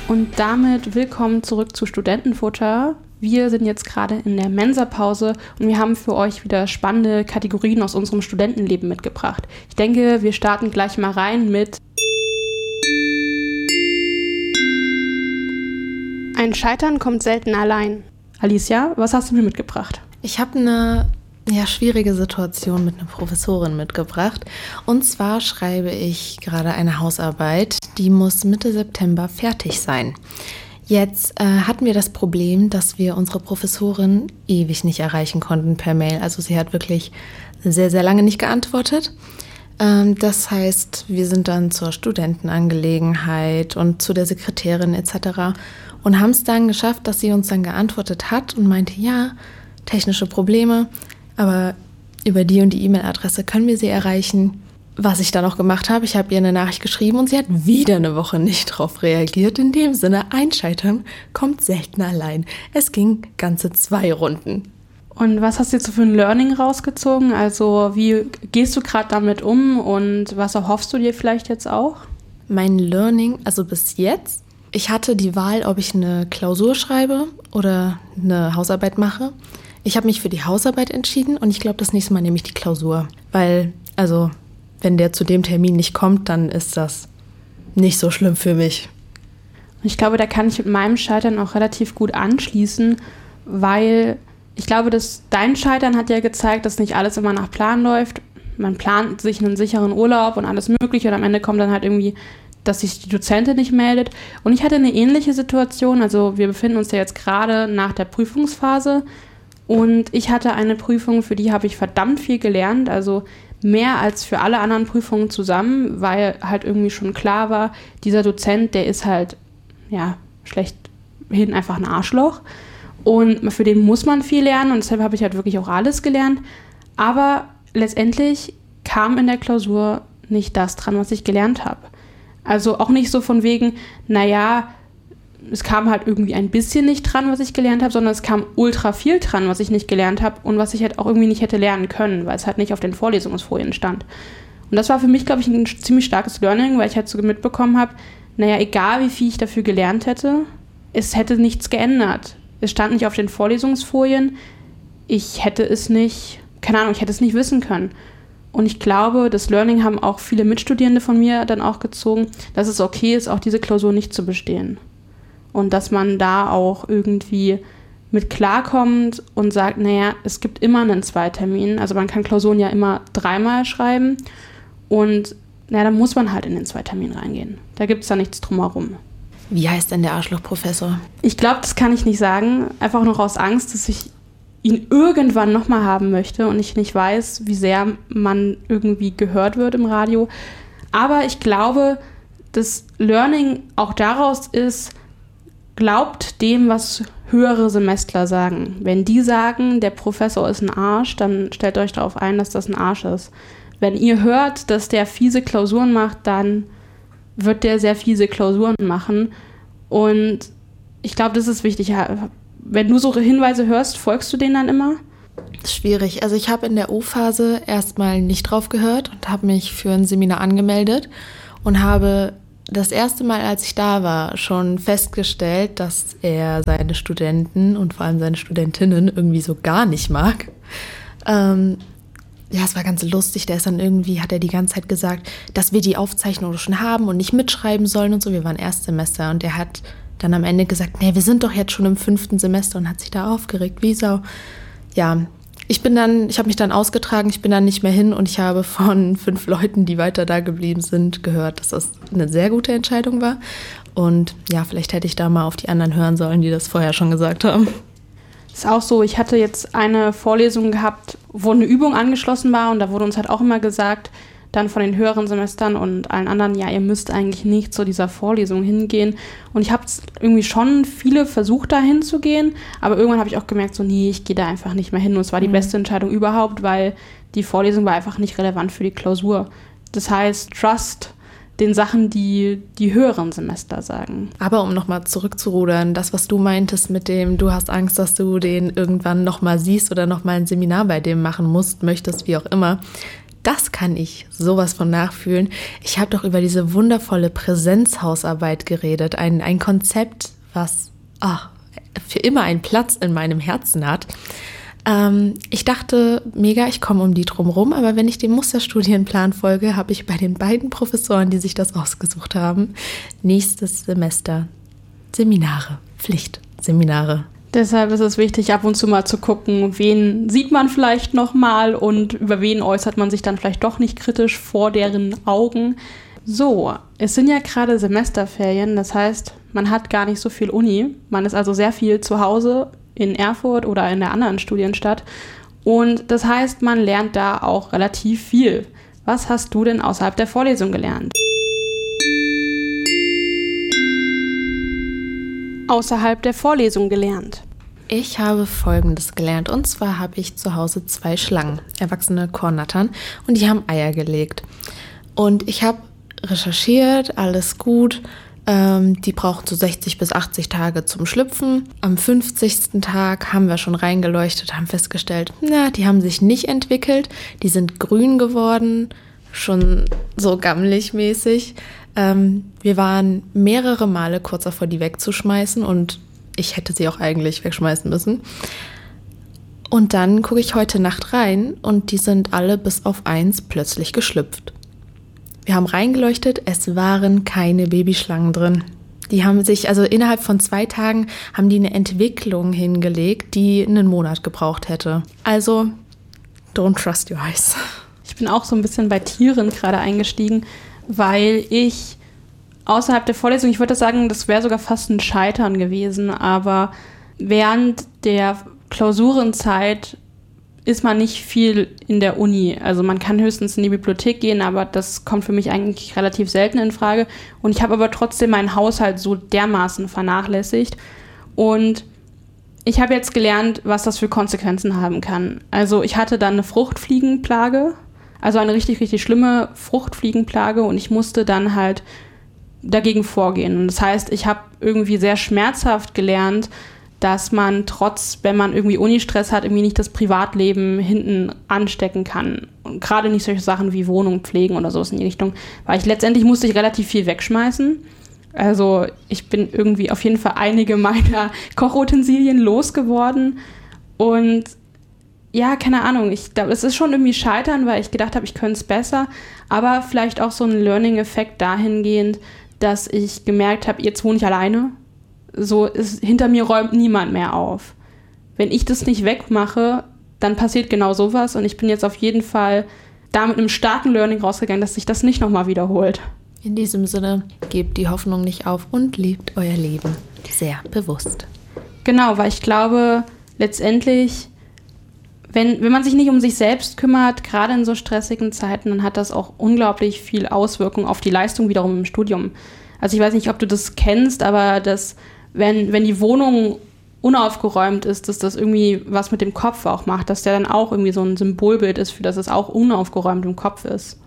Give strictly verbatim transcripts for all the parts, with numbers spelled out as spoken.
Und damit willkommen zurück zu Studentenfutter. Wir sind jetzt gerade in der Mensa-Pause und wir haben für euch wieder spannende Kategorien aus unserem Studentenleben mitgebracht. Ich denke, wir starten gleich mal rein mit Ein Scheitern kommt selten allein. Alicia, was hast du mir mitgebracht? Ich habe eine ja, schwierige Situation mit einer Professorin mitgebracht. Und zwar schreibe ich gerade eine Hausarbeit, die muss Mitte September fertig sein. Jetzt äh, hatten wir das Problem, dass wir unsere Professorin ewig nicht erreichen konnten per Mail. Also sie hat wirklich sehr, sehr lange nicht geantwortet. Ähm, das heißt, wir sind dann zur Studentenangelegenheit und zu der Sekretärin et cetera und haben es dann geschafft, dass sie uns dann geantwortet hat und meinte, ja, technische Probleme, aber über die und die E-Mail-Adresse können wir sie erreichen. Was ich dann auch gemacht habe, ich habe ihr eine Nachricht geschrieben und sie hat wieder eine Woche nicht darauf reagiert. In dem Sinne, ein Scheitern kommt selten allein. Es ging ganze zwei Runden. Und was hast du jetzt so für ein Learning rausgezogen? Also wie gehst du gerade damit um und was erhoffst du dir vielleicht jetzt auch? Mein Learning, also bis jetzt, ich hatte die Wahl, ob ich eine Klausur schreibe oder eine Hausarbeit mache. Ich habe mich für die Hausarbeit entschieden und ich glaube, das nächste Mal nehme ich die Klausur. Weil, also, wenn der zu dem Termin nicht kommt, dann ist das nicht so schlimm für mich. Ich glaube, da kann ich mit meinem Scheitern auch relativ gut anschließen, weil ich glaube, dass dein Scheitern hat ja gezeigt, dass nicht alles immer nach Plan läuft. Man plant sich einen sicheren Urlaub und alles Mögliche und am Ende kommt dann halt irgendwie, dass sich die Dozentin nicht meldet. Und ich hatte eine ähnliche Situation, also wir befinden uns ja jetzt gerade nach der Prüfungsphase und ich hatte eine Prüfung, für die habe ich verdammt viel gelernt, also mehr als für alle anderen Prüfungen zusammen, weil halt irgendwie schon klar war, dieser Dozent, der ist halt, ja, schlechthin einfach ein Arschloch und für den muss man viel lernen und deshalb habe ich halt wirklich auch alles gelernt, aber letztendlich kam in der Klausur nicht das dran, was ich gelernt habe. Also auch nicht so von wegen, naja, es kam halt irgendwie ein bisschen nicht dran, was ich gelernt habe, sondern es kam ultra viel dran, was ich nicht gelernt habe und was ich halt auch irgendwie nicht hätte lernen können, weil es halt nicht auf den Vorlesungsfolien stand. Und das war für mich, glaube ich, ein ziemlich starkes Learning, weil ich halt so mitbekommen habe, naja, egal wie viel ich dafür gelernt hätte, es hätte nichts geändert. Es stand nicht auf den Vorlesungsfolien, ich hätte es nicht, keine Ahnung, ich hätte es nicht wissen können. Und ich glaube, das Learning haben auch viele Mitstudierende von mir dann auch gezogen, dass es okay ist, auch diese Klausur nicht zu bestehen. Und dass man da auch irgendwie mit klarkommt und sagt, naja, es gibt immer einen Zweitermin. Also man kann Klausuren ja immer dreimal schreiben. Und naja, dann muss man halt in den Zweitermin reingehen. Da gibt es da nichts drumherum. Wie heißt denn der Arschloch-Professor? Ich glaube, das kann ich nicht sagen. Einfach noch aus Angst, dass ich ihn irgendwann nochmal haben möchte und ich nicht weiß, wie sehr man irgendwie gehört wird im Radio. Aber ich glaube, das Learning auch daraus ist, glaubt dem, was höhere Semestler sagen. Wenn die sagen, der Professor ist ein Arsch, dann stellt euch darauf ein, dass das ein Arsch ist. Wenn ihr hört, dass der fiese Klausuren macht, dann wird der sehr fiese Klausuren machen. Und ich glaube, das ist wichtig. Wenn du so Hinweise hörst, folgst du denen dann immer? Das ist schwierig. Also ich habe in der O-Phase erstmal nicht drauf gehört und habe mich für ein Seminar angemeldet und habe das erste Mal, als ich da war, schon festgestellt, dass er seine Studenten und vor allem seine Studentinnen irgendwie so gar nicht mag. Ähm, ja, es war ganz lustig. Der ist dann irgendwie, hat er die ganze Zeit gesagt, dass wir die Aufzeichnung schon haben und nicht mitschreiben sollen und so. Wir waren Erstsemester und er hat dann am Ende gesagt, nee, wir sind doch jetzt schon im fünften Semester und hat sich da aufgeregt, wie Sau. Ja, ich bin dann, ich habe mich dann ausgetragen, ich bin dann nicht mehr hin und ich habe von fünf Leuten, die weiter da geblieben sind, gehört, dass das eine sehr gute Entscheidung war. Und ja, vielleicht hätte ich da mal auf die anderen hören sollen, die das vorher schon gesagt haben. Ist auch so, ich hatte jetzt eine Vorlesung gehabt, wo eine Übung angeschlossen war und da wurde uns halt auch immer gesagt, dann von den höheren Semestern und allen anderen, ja, ihr müsst eigentlich nicht zu dieser Vorlesung hingehen. Und ich habe irgendwie schon viele versucht, da hinzugehen, aber irgendwann habe ich auch gemerkt, so, nee, ich gehe da einfach nicht mehr hin. Und es war die mhm. beste Entscheidung überhaupt, weil die Vorlesung war einfach nicht relevant für die Klausur. Das heißt, trust den Sachen, die die höheren Semester sagen. Aber um nochmal zurückzurudern, das, was du meintest mit dem, du hast Angst, dass du den irgendwann nochmal siehst oder nochmal ein Seminar bei dem machen musst, möchtest, wie auch immer, das kann ich sowas von nachfühlen. Ich habe doch über diese wundervolle Präsenzhausarbeit geredet. Ein, ein Konzept, was ach, für immer einen Platz in meinem Herzen hat. Ähm, ich dachte, mega, ich komme um die drum rum, aber wenn ich dem Musterstudienplan folge, habe ich bei den beiden Professoren, die sich das ausgesucht haben, nächstes Semester Seminare, Pflichtseminare. Deshalb ist es wichtig, ab und zu mal zu gucken, wen sieht man vielleicht noch mal und über wen äußert man sich dann vielleicht doch nicht kritisch vor deren Augen. So, es sind ja gerade Semesterferien, das heißt, man hat gar nicht so viel Uni. Man ist also sehr viel zu Hause in Erfurt oder in der anderen Studienstadt. Und das heißt, man lernt da auch relativ viel. Was hast du denn außerhalb der Vorlesung gelernt? Außerhalb der Vorlesung gelernt. Ich habe Folgendes gelernt. Und zwar habe ich zu Hause zwei Schlangen, erwachsene Kornattern, und die haben Eier gelegt. Und ich habe recherchiert, alles gut. Ähm, die brauchen so sechzig bis achtzig Tage zum Schlüpfen. Am fünfzigsten Tag haben wir schon reingeleuchtet, haben festgestellt, na, die haben sich nicht entwickelt. Die sind grün geworden, schon so gammelig mäßig. Ähm, wir waren mehrere Male kurz davor, die wegzuschmeißen, und ich hätte sie auch eigentlich wegschmeißen müssen. Und dann gucke ich heute Nacht rein und die sind alle bis auf eins plötzlich geschlüpft. Wir haben reingeleuchtet, es waren keine Babyschlangen drin. Die haben sich, also innerhalb von zwei Tagen haben die eine Entwicklung hingelegt, die einen Monat gebraucht hätte. Also, don't trust your eyes. Ich bin auch so ein bisschen bei Tieren gerade eingestiegen, weil ich außerhalb der Vorlesung, ich würde sagen, das wäre sogar fast ein Scheitern gewesen, aber während der Klausurenzeit ist man nicht viel in der Uni. Also man kann höchstens in die Bibliothek gehen, aber das kommt für mich eigentlich relativ selten in Frage. Und ich habe aber trotzdem meinen Haushalt so dermaßen vernachlässigt. Und ich habe jetzt gelernt, was das für Konsequenzen haben kann. Also ich hatte dann eine Fruchtfliegenplage, also eine richtig, richtig schlimme Fruchtfliegenplage, und ich musste dann halt dagegen vorgehen. Und das heißt, ich habe irgendwie sehr schmerzhaft gelernt, dass man trotz, wenn man irgendwie Uni-Stress hat, irgendwie nicht das Privatleben hinten anstecken kann. Und gerade nicht solche Sachen wie Wohnung pflegen oder sowas in die Richtung. Weil ich letztendlich musste ich relativ viel wegschmeißen. Also ich bin irgendwie auf jeden Fall einige meiner Kochutensilien losgeworden. Und ja, keine Ahnung, ich glaube, es ist schon irgendwie Scheitern, weil ich gedacht habe, ich könnte es besser. Aber vielleicht auch so ein Learning-Effekt dahingehend, dass ich gemerkt habe, jetzt wohne ich alleine. So ist, hinter mir räumt niemand mehr auf. Wenn ich das nicht wegmache, dann passiert genau sowas, und ich bin jetzt auf jeden Fall da mit einem starken Learning rausgegangen, dass sich das nicht nochmal wiederholt. In diesem Sinne, gebt die Hoffnung nicht auf und lebt euer Leben sehr bewusst. Genau, weil ich glaube, letztendlich, wenn, wenn man sich nicht um sich selbst kümmert, gerade in so stressigen Zeiten, dann hat das auch unglaublich viel Auswirkung auf die Leistung wiederum im Studium. Also ich weiß nicht, ob du das kennst, aber das Wenn, wenn die Wohnung unaufgeräumt ist, dass das irgendwie was mit dem Kopf auch macht, dass der dann auch irgendwie so ein Symbolbild ist, für das es auch unaufgeräumt im Kopf ist.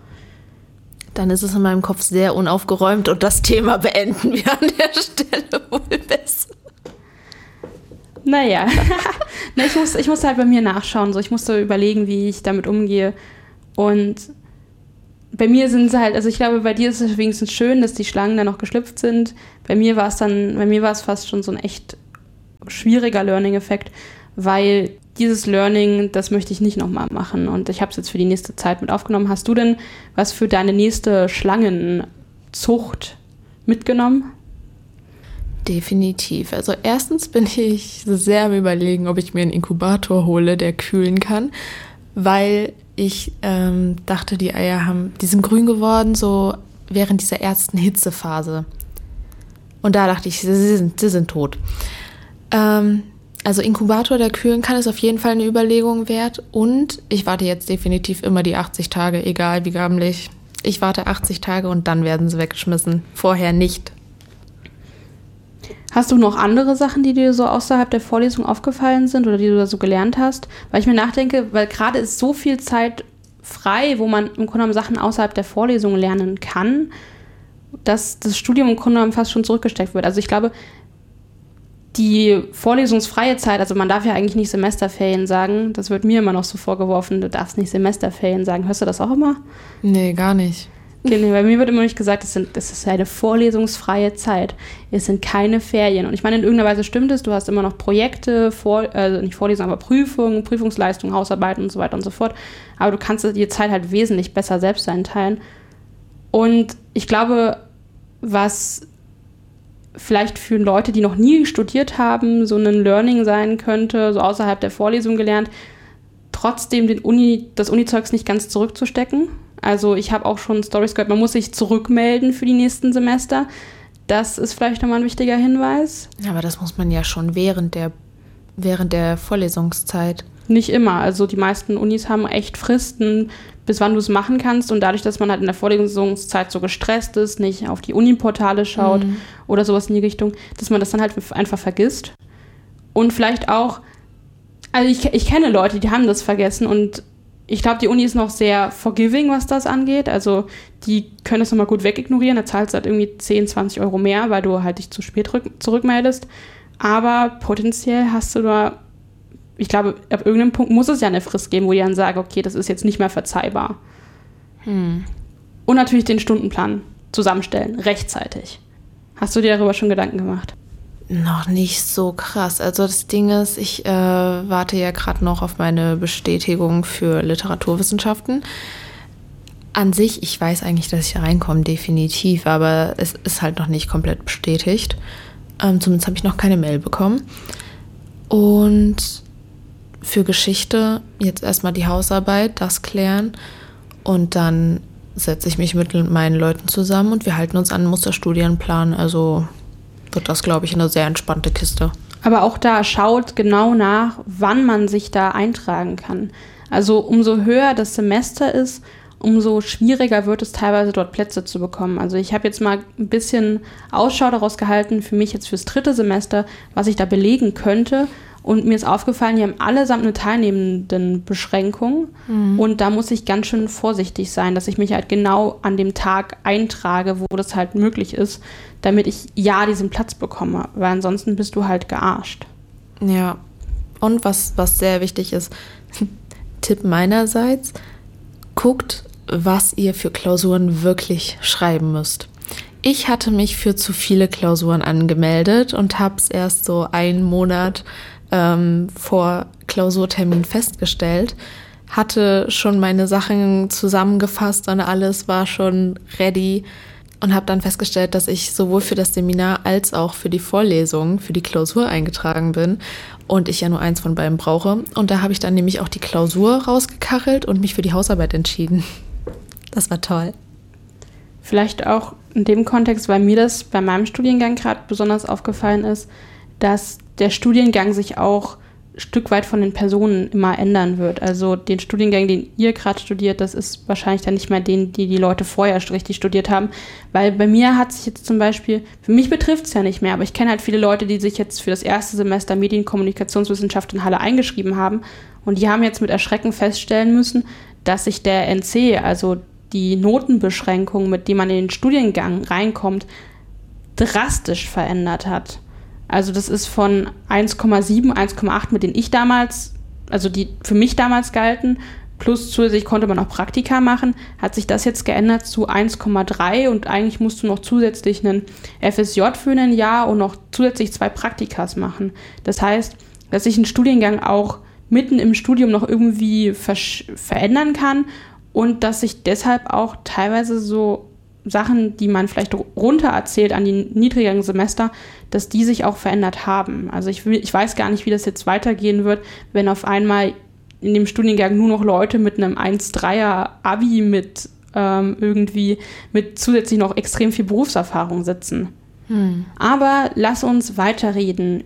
Dann ist es in meinem Kopf sehr unaufgeräumt, und das Thema beenden wir an der Stelle wohl besser. Naja, Na, ich, muss, ich musste halt bei mir nachschauen, so. Ich musste überlegen, wie ich damit umgehe, und bei mir sind sie halt, also ich glaube, bei dir ist es wenigstens schön, dass die Schlangen dann noch geschlüpft sind. Bei mir war es dann, bei mir war es fast schon so ein echt schwieriger Learning-Effekt, weil dieses Learning, das möchte ich nicht nochmal machen, und ich habe es jetzt für die nächste Zeit mit aufgenommen. Hast du denn was für deine nächste Schlangenzucht mitgenommen? Definitiv. Also erstens bin ich sehr am Überlegen, ob ich mir einen Inkubator hole, der kühlen kann, weil ich ähm, dachte, die Eier haben, die sind grün geworden, so während dieser ersten Hitzephase. Und da dachte ich, sie sind, sie sind tot. Ähm, also Inkubator, der kühlen kann, ist auf jeden Fall eine Überlegung wert. Und ich warte jetzt definitiv immer die achtzig Tage, egal wie gammelig. Ich warte achtzig Tage und dann werden sie weggeschmissen. Vorher nicht. Hast du noch andere Sachen, die dir so außerhalb der Vorlesung aufgefallen sind oder die du da so gelernt hast? Weil ich mir nachdenke, weil gerade ist so viel Zeit frei, wo man im Grunde genommen Sachen außerhalb der Vorlesung lernen kann, dass das Studium im Grunde genommen fast schon zurückgesteckt wird. Also ich glaube, die vorlesungsfreie Zeit, also man darf ja eigentlich nicht Semesterferien sagen, das wird mir immer noch so vorgeworfen, du darfst nicht Semesterferien sagen. Hörst du das auch immer? Nee, gar nicht. Okay, nee, bei mir wird immer nicht gesagt, das, sind, das ist eine vorlesungsfreie Zeit. Es sind keine Ferien. Und ich meine, in irgendeiner Weise stimmt es, du hast immer noch Projekte, vor, also nicht Vorlesungen, aber Prüfungen, Prüfungsleistungen, Hausarbeiten und so weiter und so fort. Aber du kannst die Zeit halt wesentlich besser selbst einteilen. Und ich glaube, was vielleicht für Leute, die noch nie studiert haben, so ein Learning sein könnte, so außerhalb der Vorlesung gelernt, trotzdem den Uni, das Uni-Zeugs nicht ganz zurückzustecken. Also ich habe auch schon Storys gehört, man muss sich zurückmelden für die nächsten Semester. Das ist vielleicht nochmal ein wichtiger Hinweis. Aber das muss man ja schon während der, während der Vorlesungszeit. Nicht immer. Also die meisten Unis haben echt Fristen, bis wann du es machen kannst. Und dadurch, dass man halt in der Vorlesungszeit so gestresst ist, nicht auf die Uni-Portale schaut mhm. oder sowas in die Richtung, dass man das dann halt einfach vergisst. Und vielleicht auch, also ich, ich kenne Leute, die haben das vergessen und ich glaube, die Uni ist noch sehr forgiving, was das angeht. Also die können das nochmal gut wegignorieren. Da zahlst du halt irgendwie zehn, zwanzig Euro mehr, weil du halt dich zu spät rück- zurückmeldest. Aber potenziell hast du da, ich glaube, ab irgendeinem Punkt muss es ja eine Frist geben, wo die dann sagen, okay, das ist jetzt nicht mehr verzeihbar. Hm. Und natürlich den Stundenplan zusammenstellen, rechtzeitig. Hast du dir darüber schon Gedanken gemacht? Noch nicht so krass. Also das Ding ist, ich äh, warte ja gerade noch auf meine Bestätigung für Literaturwissenschaften. An sich, ich weiß eigentlich, dass ich reinkomme, definitiv, aber es ist halt noch nicht komplett bestätigt. Ähm, zumindest habe ich noch keine Mail bekommen. Und für Geschichte jetzt erstmal die Hausarbeit, das klären und dann setze ich mich mit meinen Leuten zusammen und wir halten uns an einen Musterstudienplan, also wird das, glaube ich, eine sehr entspannte Kiste. Aber auch da schaut genau nach, wann man sich da eintragen kann. Also umso höher das Semester ist, umso schwieriger wird es teilweise dort Plätze zu bekommen. Also ich habe jetzt mal ein bisschen Ausschau daraus gehalten, für mich jetzt fürs dritte Semester, was ich da belegen könnte. Und mir ist aufgefallen, die haben allesamt eine Teilnehmendenbeschränkung. Mhm. Und da muss ich ganz schön vorsichtig sein, dass ich mich halt genau an dem Tag eintrage, wo das halt möglich ist, damit ich ja diesen Platz bekomme. Weil ansonsten bist du halt gearscht. Ja. Und was, was sehr wichtig ist, Tipp meinerseits, guckt, was ihr für Klausuren wirklich schreiben müsst. Ich hatte mich für zu viele Klausuren angemeldet und habe es erst so einen Monat ähm, vor Klausurtermin festgestellt. Hatte schon meine Sachen zusammengefasst und alles war schon ready und habe dann festgestellt, dass ich sowohl für das Seminar als auch für die Vorlesung, für die Klausur eingetragen bin und ich ja nur eins von beiden brauche. Und da habe ich dann nämlich auch die Klausur rausgekachelt und mich für die Hausarbeit entschieden. Das war toll. Vielleicht auch in dem Kontext, weil mir das bei meinem Studiengang gerade besonders aufgefallen ist, dass der Studiengang sich auch ein Stück weit von den Personen immer ändern wird. Also den Studiengang, den ihr gerade studiert, das ist wahrscheinlich dann nicht mehr den, die die Leute vorher richtig studiert haben. Weil bei mir hat sich jetzt zum Beispiel, für mich betrifft es ja nicht mehr, aber ich kenne halt viele Leute, die sich jetzt für das erste Semester Medienkommunikationswissenschaft in Halle eingeschrieben haben und die haben jetzt mit Erschrecken feststellen müssen, dass sich der N C, also die Notenbeschränkung, mit die man in den Studiengang reinkommt, drastisch verändert hat. Also das ist von eins Komma sieben, eins Komma acht, mit denen ich damals, also die für mich damals galten, plus zusätzlich konnte man auch Praktika machen, hat sich das jetzt geändert zu eins Komma drei und eigentlich musst du noch zusätzlich einen F S J für ein Jahr und noch zusätzlich zwei Praktikas machen. Das heißt, dass sich ein Studiengang auch mitten im Studium noch irgendwie versch- verändern kann und dass sich deshalb auch teilweise so Sachen, die man vielleicht runter erzählt an die niedrigeren Semester, dass die sich auch verändert haben. Also ich, will, ich weiß gar nicht, wie das jetzt weitergehen wird, wenn auf einmal in dem Studiengang nur noch Leute mit einem eins Komma dreier Abi mit ähm, irgendwie mit zusätzlich noch extrem viel Berufserfahrung sitzen. Hm. Aber lass uns weiterreden.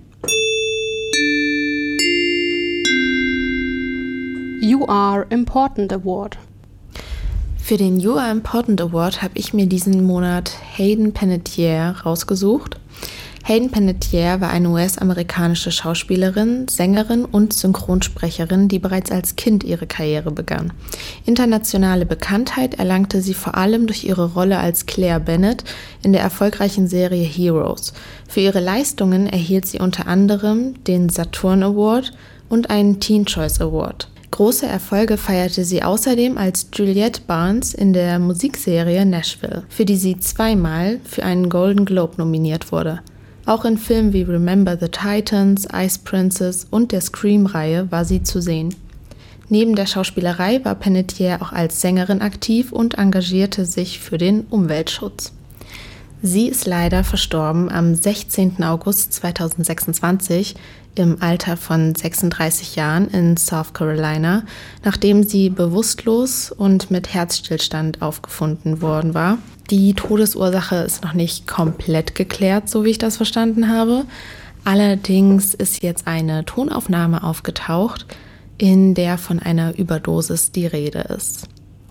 You Are Important Award. Für den You Are Important Award habe ich mir diesen Monat Hayden Panettiere rausgesucht. Hayden Panettiere war eine U S-amerikanische Schauspielerin, Sängerin und Synchronsprecherin, die bereits als Kind ihre Karriere begann. Internationale Bekanntheit erlangte sie vor allem durch ihre Rolle als Claire Bennett in der erfolgreichen Serie Heroes. Für ihre Leistungen erhielt sie unter anderem den Saturn Award und einen Teen Choice Award. Große Erfolge feierte sie außerdem als Juliette Barnes in der Musikserie Nashville, für die sie zweimal für einen Golden Globe nominiert wurde. Auch in Filmen wie Remember the Titans, Ice Princess und der Scream-Reihe war sie zu sehen. Neben der Schauspielerei war Panettiere auch als Sängerin aktiv und engagierte sich für den Umweltschutz. Sie ist leider verstorben am sechzehnten August zweitausendsechsundzwanzig im Alter von sechsunddreißig Jahren in South Carolina, nachdem sie bewusstlos und mit Herzstillstand aufgefunden worden war. Die Todesursache ist noch nicht komplett geklärt, so wie ich das verstanden habe. Allerdings ist jetzt eine Tonaufnahme aufgetaucht, in der von einer Überdosis die Rede ist.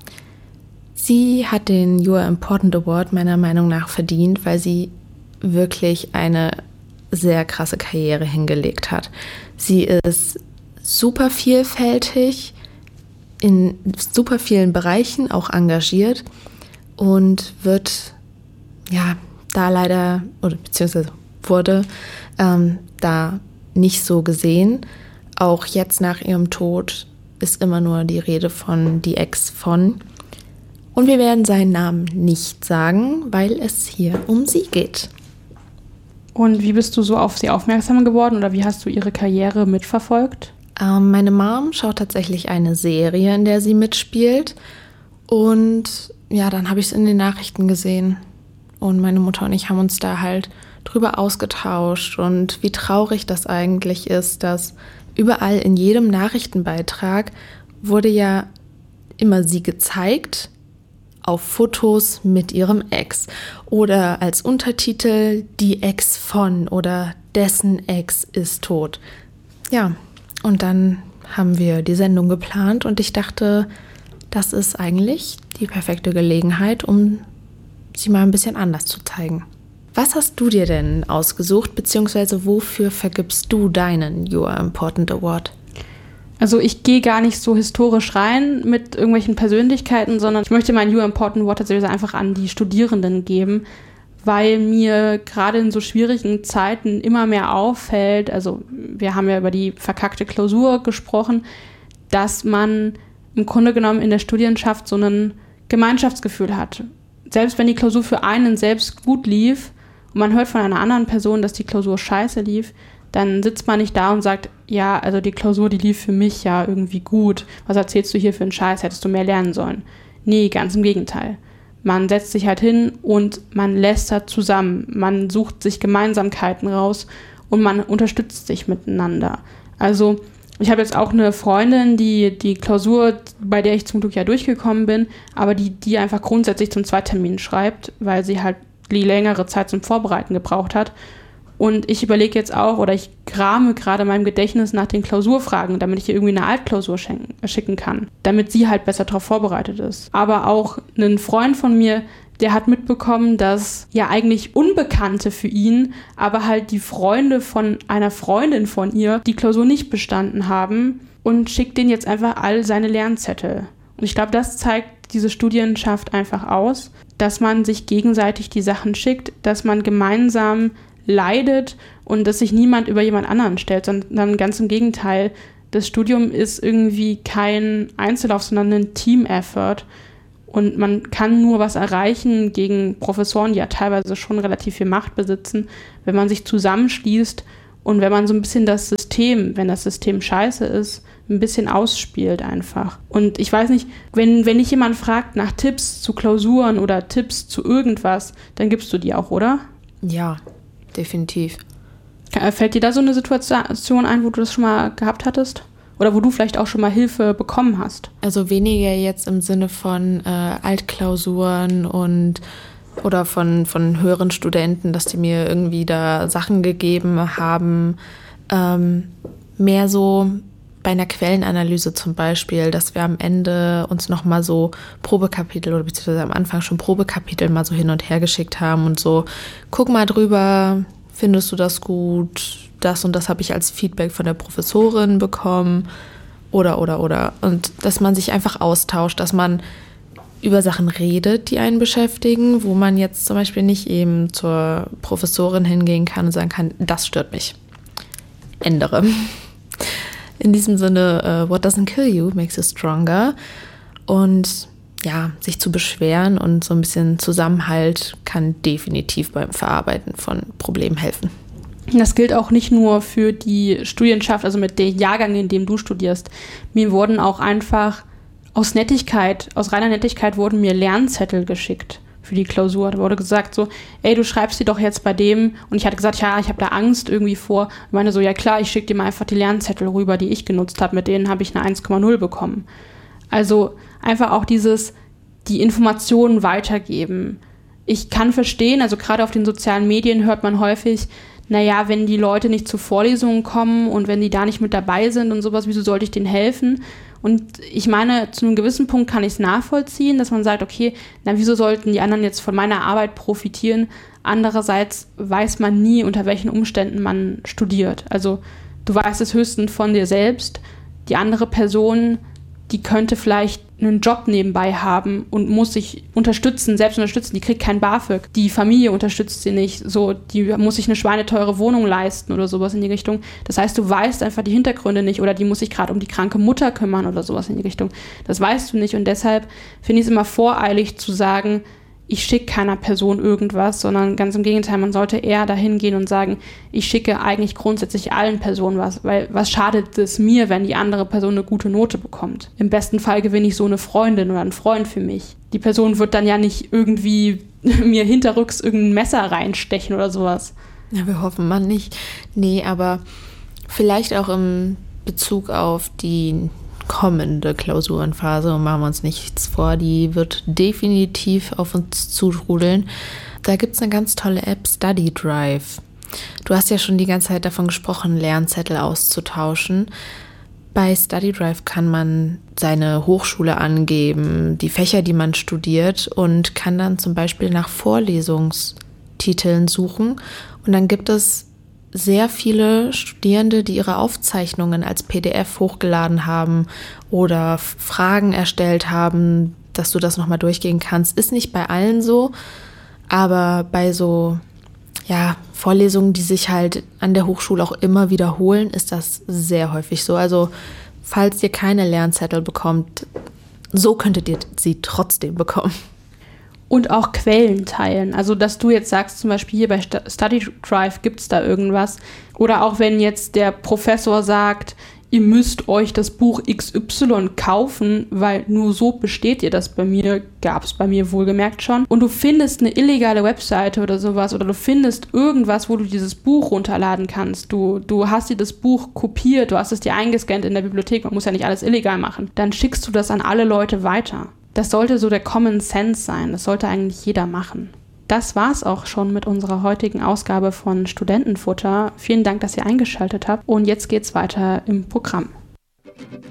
Sie hat den You Are Important Award meiner Meinung nach verdient, weil sie wirklich eine sehr krasse Karriere hingelegt hat. Sie ist super vielfältig, in super vielen Bereichen auch engagiert und wird ja da leider, oder beziehungsweise wurde ähm, da nicht so gesehen. Auch jetzt nach ihrem Tod ist immer nur die Rede von die Ex von. Und wir werden seinen Namen nicht sagen, weil es hier um sie geht. Und wie bist du so auf sie aufmerksam geworden oder wie hast du ihre Karriere mitverfolgt? Ähm, meine Mom schaut tatsächlich eine Serie, in der sie mitspielt. Und ja, dann habe ich es in den Nachrichten gesehen. Und meine Mutter und ich haben uns da halt drüber ausgetauscht. Und wie traurig das eigentlich ist, dass überall in jedem Nachrichtenbeitrag wurde ja immer sie gezeigt, auf Fotos mit ihrem Ex oder als Untertitel die Ex von oder dessen Ex ist tot. Ja, und dann haben wir die Sendung geplant und ich dachte, das ist eigentlich die perfekte Gelegenheit, um sie mal ein bisschen anders zu zeigen. Was hast du dir denn ausgesucht, beziehungsweise wofür vergibst du deinen You Are Important Award? Also ich gehe gar nicht so historisch rein mit irgendwelchen Persönlichkeiten, sondern ich möchte meinen You Are Important Award tatsächlich einfach an die Studierenden geben, weil mir gerade in so schwierigen Zeiten immer mehr auffällt, also wir haben ja über die verkackte Klausur gesprochen, dass man im Grunde genommen in der Studienschaft so ein Gemeinschaftsgefühl hat. Selbst wenn die Klausur für einen selbst gut lief und man hört von einer anderen Person, dass die Klausur scheiße lief, dann sitzt man nicht da und sagt, ja, also die Klausur, die lief für mich ja irgendwie gut. Was erzählst du hier für einen Scheiß? Hättest du mehr lernen sollen? Nee, ganz im Gegenteil. Man setzt sich halt hin und man lästert zusammen. Man sucht sich Gemeinsamkeiten raus und man unterstützt sich miteinander. Also ich habe jetzt auch eine Freundin, die die Klausur, bei der ich zum Glück ja durchgekommen bin, aber die, die einfach grundsätzlich zum Zweitermin schreibt, weil sie halt die längere Zeit zum Vorbereiten gebraucht hat. Und ich überlege jetzt auch, oder ich krame gerade in meinem Gedächtnis nach den Klausurfragen, damit ich ihr irgendwie eine Altklausur schenken, schicken kann, damit sie halt besser darauf vorbereitet ist. Aber auch ein Freund von mir, der hat mitbekommen, dass ja eigentlich Unbekannte für ihn, aber halt die Freunde von einer Freundin von ihr die Klausur nicht bestanden haben und schickt denen jetzt einfach all seine Lernzettel. Und ich glaube, das zeigt diese Studienschaft einfach aus, dass man sich gegenseitig die Sachen schickt, dass man gemeinsam leidet und dass sich niemand über jemand anderen stellt, sondern ganz im Gegenteil. Das Studium ist irgendwie kein Einzellauf, sondern ein Team-Effort und man kann nur was erreichen gegen Professoren, die ja teilweise schon relativ viel Macht besitzen, wenn man sich zusammenschließt und wenn man so ein bisschen das System, wenn das System scheiße ist, ein bisschen ausspielt einfach. Und ich weiß nicht, wenn, wenn dich jemand fragt nach Tipps zu Klausuren oder Tipps zu irgendwas, dann gibst du die auch, oder? Ja, definitiv. Fällt dir da so eine Situation ein, wo du das schon mal gehabt hattest? Oder wo du vielleicht auch schon mal Hilfe bekommen hast? Also weniger jetzt im Sinne von äh, Altklausuren und oder von, von höheren Studenten, dass die mir irgendwie da Sachen gegeben haben. Ähm, mehr so bei einer Quellenanalyse zum Beispiel, dass wir am Ende uns nochmal so Probekapitel oder beziehungsweise am Anfang schon Probekapitel mal so hin und her geschickt haben und so, guck mal drüber, findest du das gut? Das und das habe ich als Feedback von der Professorin bekommen. Oder, oder, oder. Und dass man sich einfach austauscht, dass man über Sachen redet, die einen beschäftigen, wo man jetzt zum Beispiel nicht eben zur Professorin hingehen kann und sagen kann, das stört mich. Ändere. In diesem Sinne, uh, what doesn't kill you makes you stronger. Und ja, sich zu beschweren und so ein bisschen Zusammenhalt kann definitiv beim Verarbeiten von Problemen helfen. Das gilt auch nicht nur für die Studienschaft, also mit dem Jahrgang, in dem du studierst. Mir wurden auch einfach aus Nettigkeit, aus reiner Nettigkeit wurden mir Lernzettel geschickt für die Klausur. Da wurde gesagt so, ey, du schreibst die doch jetzt bei dem. Und ich hatte gesagt, ja, ich habe da Angst irgendwie vor. Ich meine so, ja klar, ich schicke dir mal einfach die Lernzettel rüber, die ich genutzt habe. Mit denen habe ich eine eins Komma null bekommen. Also einfach auch dieses, die Informationen weitergeben. Ich kann verstehen, also gerade auf den sozialen Medien hört man häufig, naja, wenn die Leute nicht zu Vorlesungen kommen und wenn die da nicht mit dabei sind und sowas, wieso sollte ich denen helfen? Und ich meine, zu einem gewissen Punkt kann ich es nachvollziehen, dass man sagt, okay, na wieso sollten die anderen jetzt von meiner Arbeit profitieren? Andererseits weiß man nie, unter welchen Umständen man studiert. Also du weißt es höchstens von dir selbst. Die andere Person, die könnte vielleicht einen Job nebenbei haben und muss sich unterstützen, selbst unterstützen, die kriegt kein BAföG, die Familie unterstützt sie nicht, so, die muss sich eine schweineteure Wohnung leisten oder sowas in die Richtung. Das heißt, du weißt einfach die Hintergründe nicht oder die muss sich gerade um die kranke Mutter kümmern oder sowas in die Richtung. Das weißt du nicht und deshalb finde ich es immer voreilig zu sagen, ich schicke keiner Person irgendwas, sondern ganz im Gegenteil, man sollte eher dahin gehen und sagen, ich schicke eigentlich grundsätzlich allen Personen was, weil was schadet es mir, wenn die andere Person eine gute Note bekommt? Im besten Fall gewinne ich so eine Freundin oder einen Freund für mich. Die Person wird dann ja nicht irgendwie mir hinterrücks irgendein Messer reinstechen oder sowas. Ja, wir hoffen mal nicht. Nee, aber vielleicht auch im Bezug auf die kommende Klausurenphase, und machen wir uns nichts vor, die wird definitiv auf uns zutrudeln. Da gibt es eine ganz tolle App, Study Drive. Du hast ja schon die ganze Zeit davon gesprochen, Lernzettel auszutauschen. Bei Study Drive kann man seine Hochschule angeben, die Fächer, die man studiert, und kann dann zum Beispiel nach Vorlesungstiteln suchen. Und dann gibt es sehr viele Studierende, die ihre Aufzeichnungen als P D F hochgeladen haben oder Fragen erstellt haben, dass du das nochmal durchgehen kannst. Ist nicht bei allen so, aber bei so ja, Vorlesungen, die sich halt an der Hochschule auch immer wiederholen, ist das sehr häufig so. Also falls ihr keine Lernzettel bekommt, so könntet ihr sie trotzdem bekommen. Und auch Quellen teilen. Also, dass du jetzt sagst, zum Beispiel hier bei Study Drive gibt es da irgendwas. Oder auch wenn jetzt der Professor sagt, ihr müsst euch das Buch X Y kaufen, weil nur so besteht ihr das bei mir, gab es bei mir wohlgemerkt schon. Und du findest eine illegale Webseite oder sowas oder du findest irgendwas, wo du dieses Buch runterladen kannst. Du, du hast dir das Buch kopiert, du hast es dir eingescannt in der Bibliothek, man muss ja nicht alles illegal machen. Dann schickst du das an alle Leute weiter. Das sollte so der Common Sense sein. Das sollte eigentlich jeder machen. Das war's auch schon mit unserer heutigen Ausgabe von Studentenfutter. Vielen Dank, dass ihr eingeschaltet habt. Und jetzt geht's weiter im Programm.